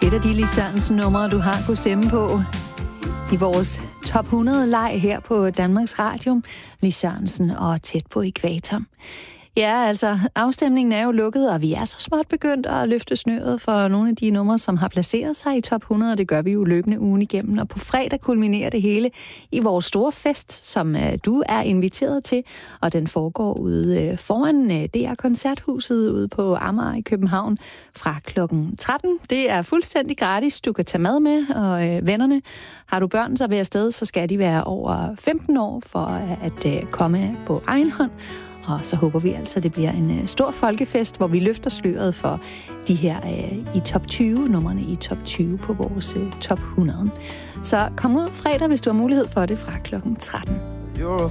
Et af de Lis Sørensen-numre, du har kunne stemme på i vores top 100-leg her på Danmarks Radio. Lis Sørensen og Tæt på ækvator. Ja, altså, afstemningen er jo lukket, og vi er så småt begyndt at løfte snøret for nogle af de numre, som har placeret sig i top 100. Det gør vi jo løbende ugen igennem, og på fredag kulminerer det hele i vores store fest, som du er inviteret til, og den foregår ude foran DR Koncerthuset ude på Amager i København fra klokken 13. Det er fuldstændig gratis. Du kan tage mad med, og vennerne, har du børn, så vil afsted, så skal de være over 15 år for at komme på egen hånd. Og så håber vi altså, at det bliver en stor folkefest, hvor vi løfter sløret for de her i top 20, numrene i top 20 på vores top 100. Så kom ud fredag, hvis du har mulighed for det, fra klokken 13. You're a